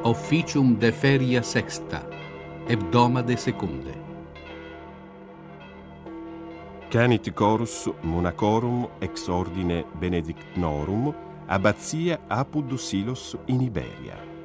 Officium de feria sexta, hebdomade secunde. Canit chorus monacorum ex ordine benedictnorum abbatia apud Silos in Iberia.